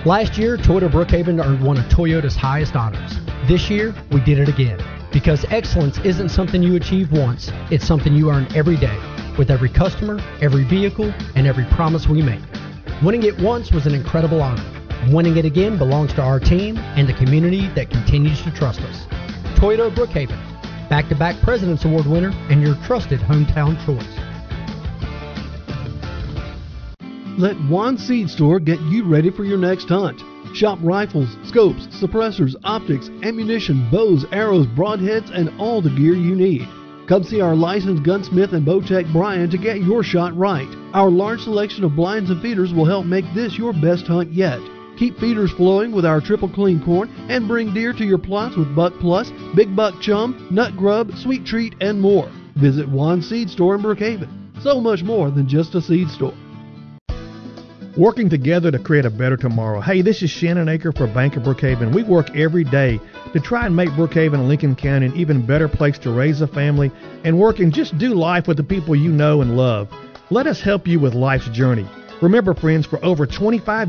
Last year, Toyota Brookhaven earned one of Toyota's highest honors. This year, we did it again. Because excellence isn't something you achieve once, it's something you earn every day, with every customer, every vehicle, and every promise we make. Winning it once was an incredible honor. Winning it again belongs to our team and the community that continues to trust us. Toyota Brookhaven, back-to-back President's Award winner and your trusted hometown choice. Let Juan Seed Store get you ready for your next hunt. Shop rifles, scopes, suppressors, optics, ammunition, bows, arrows, broadheads, and all the gear you need. Come see our licensed gunsmith and bowtech Brian to get your shot right. Our large selection of blinds and feeders will help make this your best hunt yet. Keep feeders flowing with our triple clean corn and bring deer to your plots with Buck Plus, Big Buck Chum, Nut Grub, Sweet Treat, and more. Visit Juan Seed Store in Brookhaven. So much more than just a seed store. Working together to create a better tomorrow. Hey, this is Shannon Aker for Bank of Brookhaven. We work every day to try and make Brookhaven and Lincoln County an even better place to raise a family and work and just do life with the people you know and love. Let us help you with life's journey. Remember, friends, for over 25